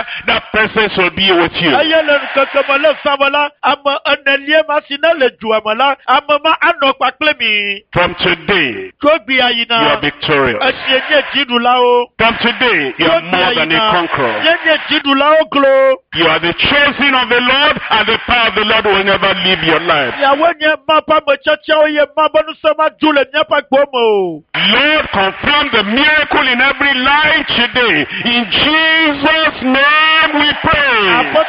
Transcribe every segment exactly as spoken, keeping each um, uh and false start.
there, that presence will be with you. From today, you are victorious. From today, you are more than a conqueror. You are the chosen of the Lord, and the power of the Lord will never leave your life. Lord, confirm the miracle in every life today. In Jesus' name we pray.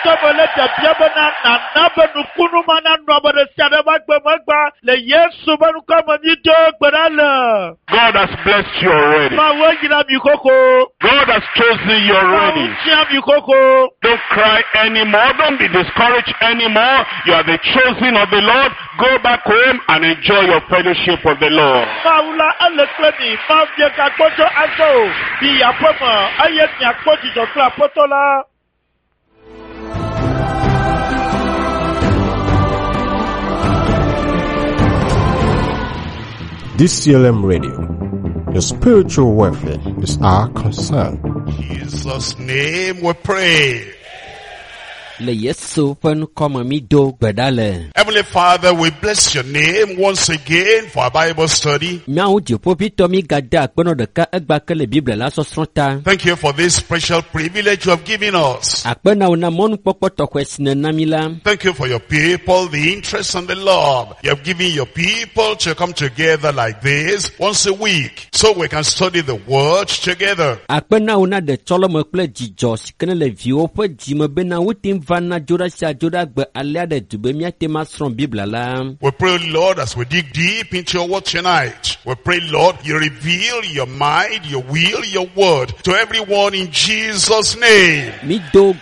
God has blessed you already. God has chosen you already. Don't cry anymore. Don't be discouraged anymore. You are the chosen of the Lord. Go back home and enjoy your fellowship with the Lord. D C L M Radio, the spiritual welfare is our concern. In Jesus' name we pray. Heavenly Father, we bless your name once again for our Bible study. Thank you for this special privilege you have given us. Thank you for your people, the interest and the love you have given your people to come together like this once a week so we can study the word together. We pray, Lord, as we dig deep into your word tonight, we pray, Lord, you reveal your mind, your will, your word to everyone in Jesus' name. We pray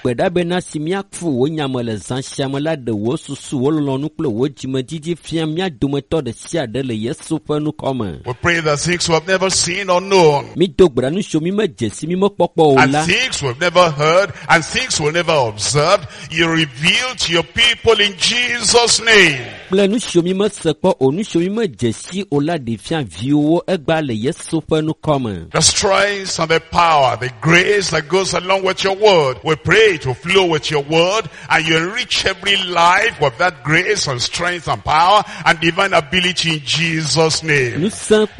that things we have never seen or known, and things we have never heard, and things we have never observed, you reveal to your people in Jesus' name. The strength and the power, the grace that goes along with your word, we pray to flow with your word, and you enrich every life with that grace and strength and power and divine ability in Jesus' name.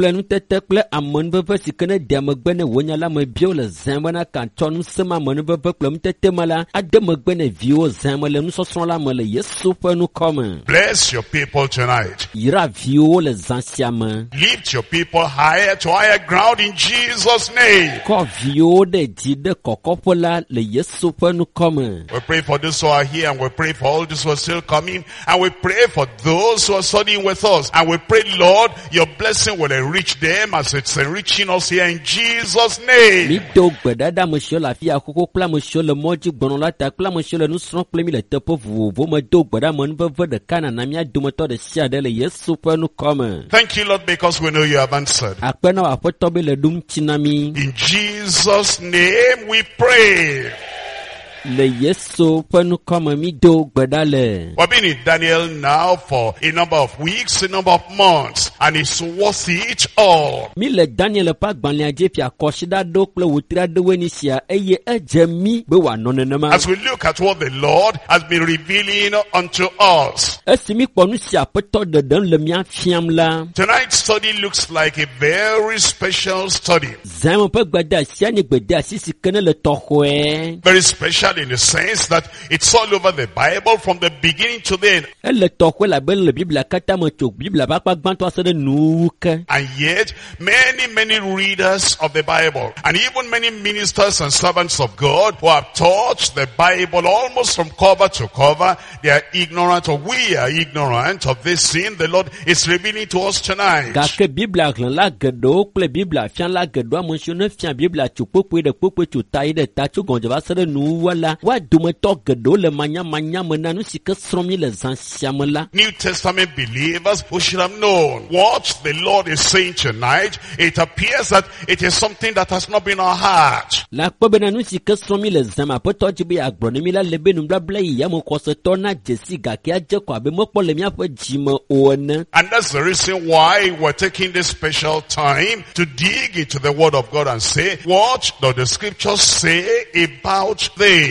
Bless your people tonight. Lift your people higher to higher ground in Jesus' name. We pray for those who are here, and we pray for all those who are still coming, and we pray for those who are studying with us, and we pray, Lord, your blessing will enrich them as it's enriching us here in Jesus' name. Thank you, Lord, because we know you have answered. In Jesus' name we pray. We've been in Daniel now for a number of weeks, a number of months, and it's worth it all. As we look at what the Lord has been revealing unto us, tonight's study looks like a very special study. Very special in the sense that it's all over the Bible from the beginning to the end. And yet, many, many readers of the Bible, and even many ministers and servants of God who have taught the Bible almost from cover to cover, they are ignorant, or we are ignorant of this sin the Lord is revealing to us tonight. New Testament believers who should have known what the Lord is saying tonight. It appears that it is something that has not been our heart. And that's the reason why we're taking this special time to dig into the Word of God and say, what does the Scriptures say about this?